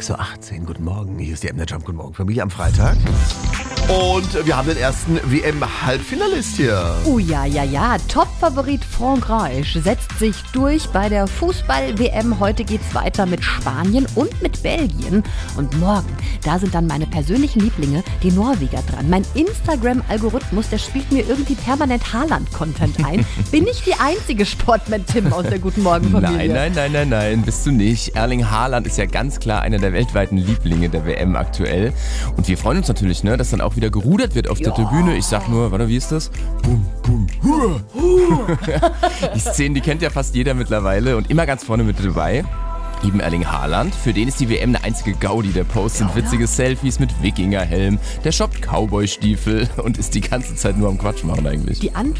6.18 Uhr, guten Morgen. Hier ist die MDR Jump, guten Morgen Familie am Freitag. Und wir haben den ersten WM-Halbfinalist hier. Oh ja. Top-Favorit Frankreich setzt sich durch bei der Fußball-WM. Heute geht's weiter mit Spanien und mit Belgien. Und morgen, da sind dann meine persönlichen Lieblinge, die Norweger, dran. Mein Instagram-Algorithmus, der spielt mir irgendwie permanent Haaland-Content ein. Bin ich die einzige Sportman-Tim aus der Guten Morgen-Familie? Nein, bist du nicht. Erling Haaland ist ja ganz klar einer der weltweiten Lieblinge der WM aktuell. Und wir freuen uns natürlich, dass dann auch wieder gerudert wird auf der Tribüne. Ich sag nur, warte, wie ist das? Bum, bum, hua. Die Szenen, die kennt ja fast jeder mittlerweile und immer ganz vorne mit dabei. Eben Erling Haaland, für den ist die WM eine einzige Gaudi. Der postet witzige Selfies mit Wikingerhelm, der shoppt Cowboy-Stiefel und ist die ganze Zeit nur am Quatsch machen eigentlich. Die Antwort